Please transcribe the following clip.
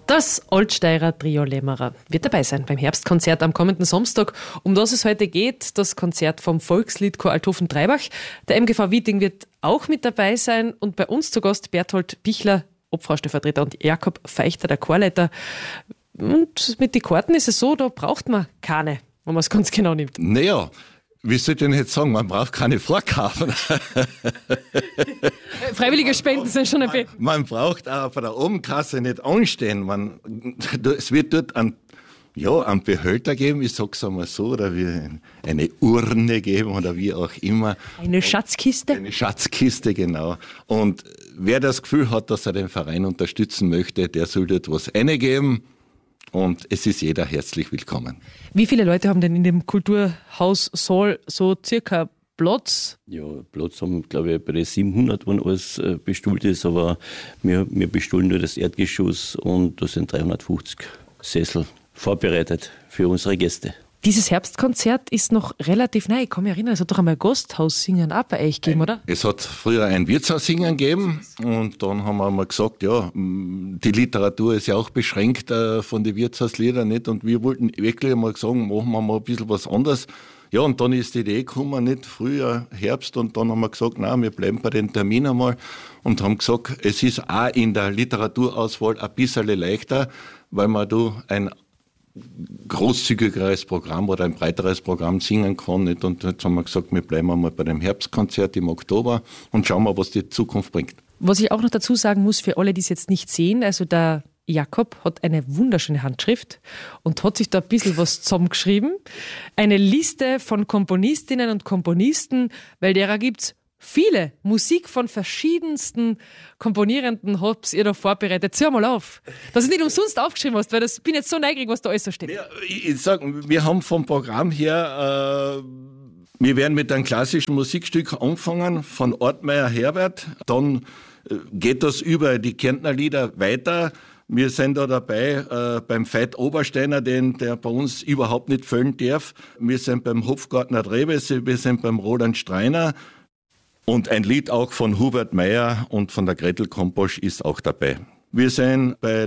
Das Altsteirer Trio Lämmerer wird dabei sein beim Herbstkonzert am kommenden Samstag. Um das es heute geht, das Konzert vom Volksliedchor Althofen-Treibach. Der MGV Wieding wird auch mit dabei sein und bei uns zu Gast Berthold Bichler, Obfrau-Stellvertreter, und Jakob Feichter, der Chorleiter. Und mit den Karten ist es so, da braucht man keine, wenn man es ganz genau nimmt. Naja, wie soll ich denn jetzt sagen, man braucht keine Vorkaufen. Freiwillige Spenden sind schon ein bisschen. Man braucht auch bei der Obenkasse nicht anstehen. Es wird dort einen Behälter geben, ich sag's einmal so, oder wie eine Urne geben oder wie auch immer. Eine Schatzkiste? Eine Schatzkiste, genau. Und wer das Gefühl hat, dass er den Verein unterstützen möchte, der soll dort was reingeben. Und es ist jeder herzlich willkommen. Wie viele Leute haben denn in dem Kulturhaus Saal so circa Platz? Ja, Platz haben, glaube ich, bei den 700, wenn alles bestuhlt ist, aber wir bestuhlen nur das Erdgeschoss und da sind 350 Sessel vorbereitet für unsere Gäste. Dieses Herbstkonzert ist noch relativ neu. Ich kann mich erinnern, es hat doch einmal Gasthaussingen auch bei euch gegeben, oder? Es hat früher ein Wirtshaussingen gegeben und dann haben wir mal gesagt, ja, die Literatur ist ja auch beschränkt von den Wirtshausliedern nicht, und wir wollten wirklich mal sagen, machen wir mal ein bisschen was anderes. Ja, und dann ist die Idee gekommen, nicht früher Herbst, und dann haben wir gesagt, nein, wir bleiben bei den Termin einmal und haben gesagt, es ist auch in der Literaturauswahl ein bisschen leichter, weil man da ein großzügigeres Programm oder ein breiteres Programm singen kann. Nicht? Und jetzt haben wir gesagt, wir bleiben einmal bei dem Herbstkonzert im Oktober und schauen mal, was die Zukunft bringt. Was ich auch noch dazu sagen muss, für alle, die es jetzt nicht sehen, also der Jakob hat eine wunderschöne Handschrift und hat sich da ein bisschen was zusammengeschrieben. Eine Liste von Komponistinnen und Komponisten, weil derer gibt's viele. Musik von verschiedensten Komponierenden habt ihr da vorbereitet. Zieh mal auf, dass du nicht umsonst aufgeschrieben hast, weil ich bin jetzt so neugierig, was da alles so steht. Ja, ich sag, wir haben vom Programm her, wir werden mit einem klassischen Musikstück anfangen von Ortmeier Herbert. Dann geht das über die Kärntner Lieder weiter. Wir sind da dabei beim Veit Obersteiner, der bei uns überhaupt nicht fehlen darf. Wir sind beim Hofgartner Drewese, wir sind beim Roland Streiner. Und ein Lied auch von Hubert Meyer und von der Gretel Komposch ist auch dabei. Wir sind bei